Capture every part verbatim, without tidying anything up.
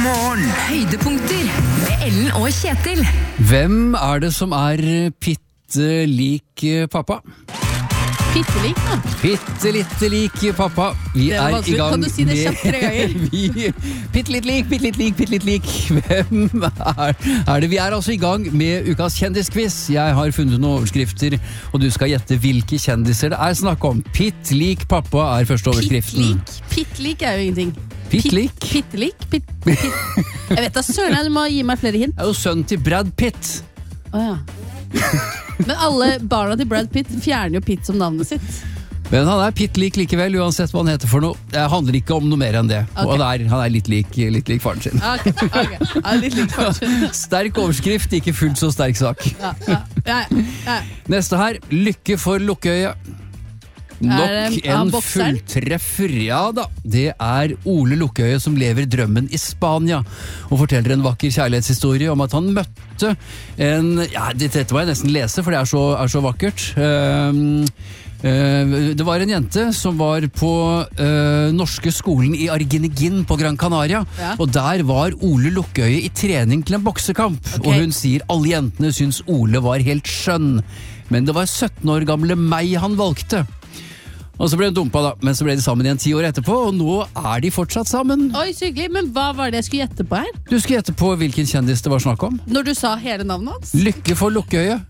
morgen. Høydepunkter med Ellen og Kjetil. Hvem er det som er pitte lik pappa? Pitte lik, da. Pitte litt lik pappa. Vi Det var er vanskelig. i gang Kan du si det kjapt tre ganger? vi, Pitte litt lik, pitte litt lik, pitte litt lik. Hvem er, er det? Vi er altså i gang med ukas kjendisquiz. Jeg har funnet noen overskrifter, og du skal gjette hvilke kjendiser det er snakk om. Pitt lik pappa er første overskriften. Pitt lik. Pitt lik er jo ingenting. Pitt lik? Pitt lik? Pitt, pitt. Jeg vet da, søren, du må gi meg flere hint. Det er jo sønnen til Brad Pitt. Åja. Men alle barna til Brad Pitt fjerner jo Pitt som navnet sitt. Men han er pitt lik likevel, uansett hva han heter for noe. Det handler ikke om noe mer enn det. Okay. Og han er, han er litt lik, litt lik faren sin. Ok, ok. Ja, litt litt fortsatt. Sterk overskrift, ikke fullt så sterk sak. Ja, ja, ja, ja. Neste her, lykke for Lukkøye. Nok Er det- en han bokseren? fulltreffer, ja da. Det er Ole Lukkøye som lever drømmen i Spania, og forteller en vakker kjærlighetshistorie om at han møtte en, ja, dette må jeg nesten lese, for det er så, er så vakkert. Um, uh, det var en jente som var på uh, norske skolen i Argenegin på Gran Canaria, Ja. og der var Ole Lukkøye i trening til en boksekamp, Ok. og hun sier alle jentene syns Ole var helt skjønn, men det var sytten år gamle meg han valgte. Og så ble hun dumpa da, men så ble de sammen igjen ti år etterpå, og nå er de fortsatt sammen. Oi, så hyggelig. Men hva var det jeg skulle gjette på her? Du skulle gjette på hvilken kjendis det var snakk om. Når du sa hele navnet hans? Lykke for Lukkøye.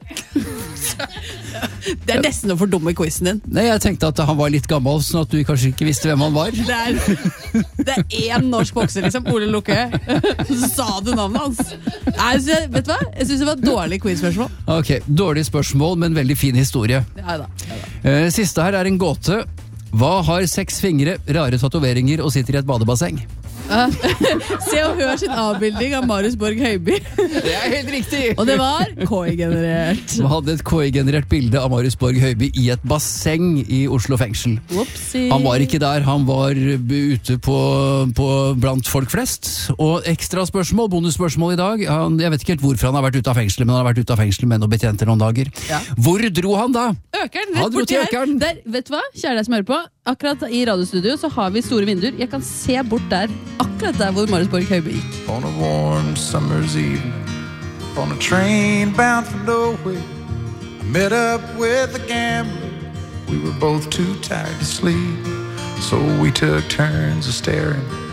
Det er nesten å fordumme quizen din. Nei, jeg tenkte at han var litt gammel, sånn at du kanskje ikke visste hvem han var. Det er, det er én norsk bokser, liksom. Ole Lukkøye. Så sa du navnet hans. Nei, så, jeg- vet du hva? Jeg synes det var et dårlig quizspørsmål. Ok, dårlig spørsmål, men veldig fin historie. Ja, da, ja, da. Eh, Siste her er en gåte. Hva har seks fingre, rare tatoveringer og sitter i et badebasseng? Se og hør sin avbilding av Marius Borg Høiby. Det er helt riktig! Og det var K I-generert. Man hadde et K I-generert bilde av Marius Borg Høiby i et basseng i Oslo fengsel. Whoopsie. Han var ikke der, han var ute på, på blant folk flest. Og ekstra spørsmål, bonusspørsmål i dag. Han, jeg vet ikke helt hvorfor han har vært ute av fengselet, men han har vært ute av fengselet med noen betjenter noen dager. Ja. Hvor dro han da? Økeren, Han rett dro borti til her. Økeren. Der, vet du hva, kjære deg som hører på. Akkurat i radiostudio så har vi store vinduer. Jeg kan se bort der, akkurat der hvor Marius Borg Høiby gikk. On a warm summer's evening, on a train bound for nowhere, I met up with a gambler. We were both too tired to sleep, so we took turns of staring